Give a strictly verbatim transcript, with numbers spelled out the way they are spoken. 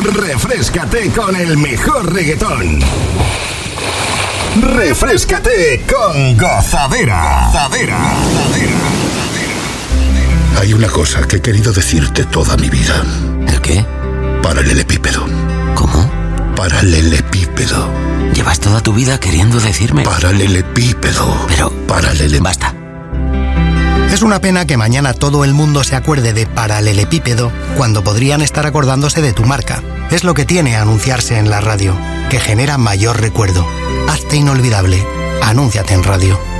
Refréscate con el mejor reggaetón. Refréscate con Gozadera. Gozadera. Hay una cosa que he querido decirte toda mi vida. ¿El qué? Paralelepípedo. ¿Cómo? Paralelepípedo. Llevas toda tu vida queriendo decirme... Paralelepípedo. Pero... Paralele... Basta. Es una pena que mañana todo el mundo se acuerde de paralelepípedo cuando podrían estar acordándose de tu marca. Es lo que tiene anunciarse en la radio, que genera mayor recuerdo. Hazte inolvidable. Anúnciate en radio.